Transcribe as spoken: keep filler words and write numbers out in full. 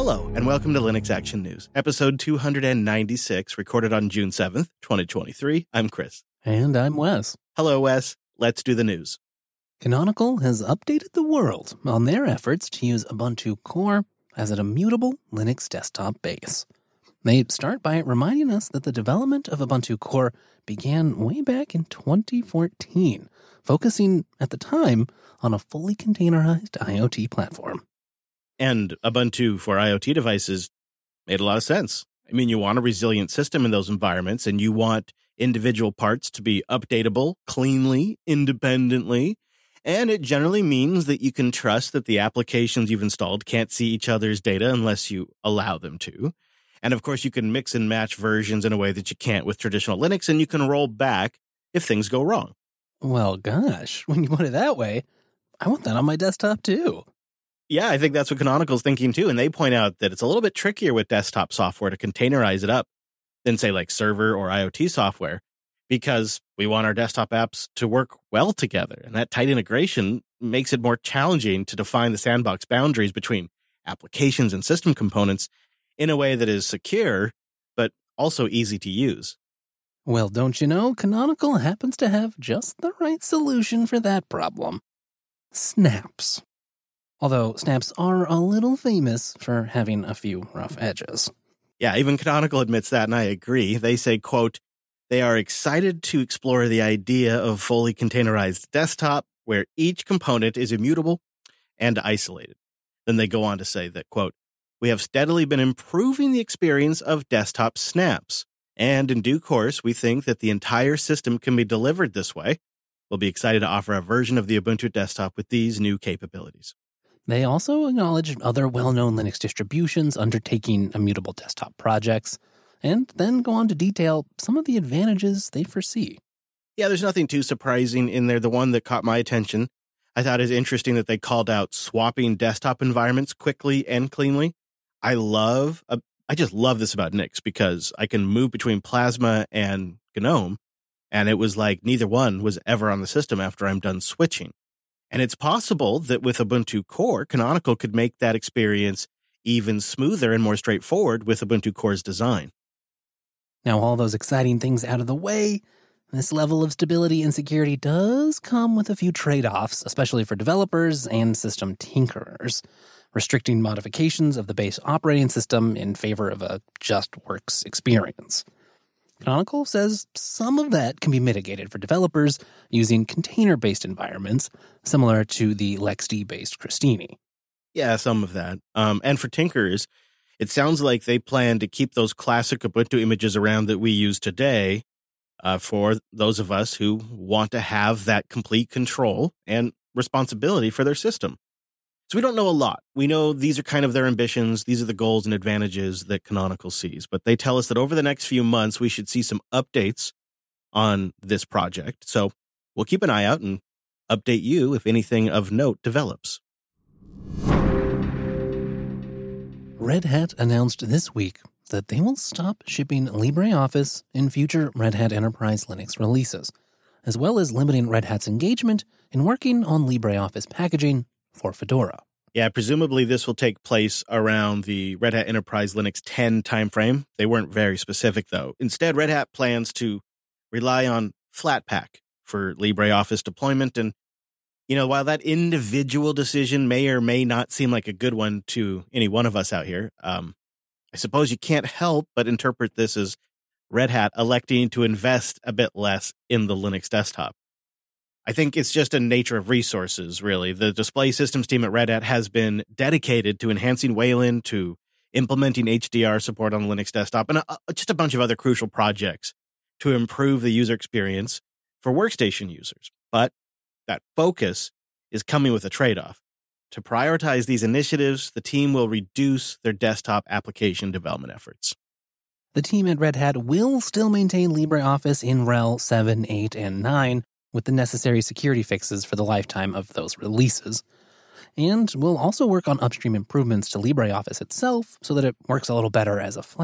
Hello, and welcome to Linux Action News, episode two hundred ninety-six, recorded on June seventh, twenty twenty-three. I'm Chris. And I'm Wes. Hello, Wes. Let's do the news. Canonical has updated the world on their efforts to use Ubuntu Core as an immutable Linux desktop base. They start by reminding us that the development of Ubuntu Core began way back in twenty fourteen, focusing at the time on a fully containerized IoT platform. And Ubuntu for IoT devices made a lot of sense. I mean, you want a resilient system in those environments, and you want individual parts to be updatable cleanly, independently, and it generally means that you can trust that the applications you've installed can't see each other's data unless you allow them to. And of course, you can mix and match versions in a way that you can't with traditional Linux, and you can roll back if things go wrong. Well, gosh, when you put it that way, I want that on my desktop too. Yeah, I think that's what Canonical's thinking too. And they point out that it's a little bit trickier with desktop software to containerize it up than, say, like server or IoT software, because we want our desktop apps to work well together. And that tight integration makes it more challenging to define the sandbox boundaries between applications and system components in a way that is secure, but also easy to use. Well, don't you know, Canonical happens to have just the right solution for that problem. Snaps. Although snaps are a little famous for having a few rough edges. Yeah, even Canonical admits that, and I agree. They say, quote, they are excited to explore the idea of fully containerized desktop where each component is immutable and isolated. Then they go on to say that, quote, we have steadily been improving the experience of desktop snaps, and in due course, we think that the entire system can be delivered this way. We'll be excited to offer a version of the Ubuntu desktop with these new capabilities. They also acknowledge other well-known Linux distributions undertaking immutable desktop projects, and then go on to detail some of the advantages they foresee. Yeah, there's nothing too surprising in there. The one that caught my attention, I thought is interesting that they called out swapping desktop environments quickly and cleanly. I love, uh, I just love this about Nix because I can move between Plasma and GNOME, and it was like neither one was ever on the system after I'm done switching. And it's possible that with Ubuntu Core, Canonical could make that experience even smoother and more straightforward with Ubuntu Core's design. Now, all those exciting things out of the way, this level of stability and security does come with a few trade-offs, especially for developers and system tinkerers, restricting modifications of the base operating system in favor of a just works experience. Canonical says some of that can be mitigated for developers using container-based environments, similar to the LXD-based Crostini. Yeah, some of that. Um, and for tinkerers, it sounds like they plan to keep those classic Ubuntu images around that we use today uh, for those of us who want to have that complete control and responsibility for their system. So we don't know a lot. We know these are kind of their ambitions. These are the goals and advantages that Canonical sees. But they tell us that over the next few months, we should see some updates on this project. So we'll keep an eye out and update you if anything of note develops. Red Hat announced this week that they will stop shipping LibreOffice in future Red Hat Enterprise Linux releases, as well as limiting Red Hat's engagement in working on LibreOffice packaging for Fedora. Yeah, presumably this will take place around the Red Hat Enterprise Linux ten timeframe. They weren't very specific, though. Instead, Red Hat plans to rely on Flatpak for LibreOffice deployment. And, you know, while that individual decision may or may not seem like a good one to any one of us out here, um, I suppose you can't help but interpret this as Red Hat electing to invest a bit less in the Linux desktop. I think it's just a nature of resources, really. The display systems team at Red Hat has been dedicated to enhancing Wayland, to implementing H D R support on the Linux desktop, and a, just a bunch of other crucial projects to improve the user experience for workstation users. But that focus is coming with a trade-off. To prioritize these initiatives, the team will reduce their desktop application development efforts. The team at Red Hat will still maintain LibreOffice in R H E L seven, eight, and nine, with the necessary security fixes for the lifetime of those releases. And we'll also work on upstream improvements to LibreOffice itself so that it works a little better as a